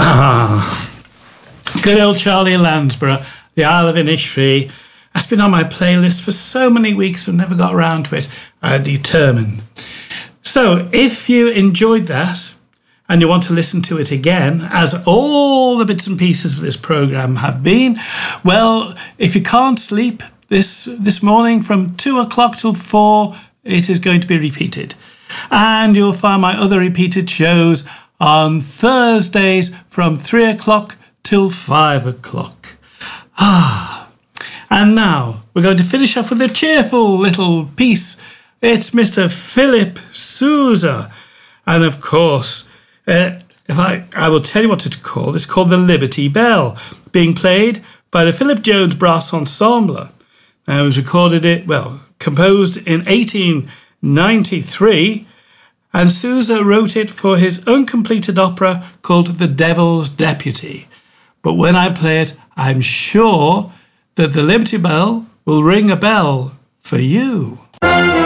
Good old Charlie Lansborough, the Isle of Innisfree. That's been on my playlist for so many weeks, I've never got around to it. I'm determined. So, if you enjoyed that and you want to listen to it again, as all the bits and pieces of this programme have been, well, if you can't sleep this morning from 2 o'clock till 4, it is going to be repeated. And you'll find my other repeated shows on Thursdays from 3 o'clock till 5 o'clock. And now we're going to finish off with a cheerful little piece. It's Mr. Philip Sousa. And of course, I will tell you what it's called. It's called the Liberty Bell, being played by the Philip Jones Brass Ensemble. Now, it was composed in 1893, and Sousa wrote it for his uncompleted opera called The Devil's Deputy. But when I play it, I'm sure that the Liberty Bell will ring a bell for you.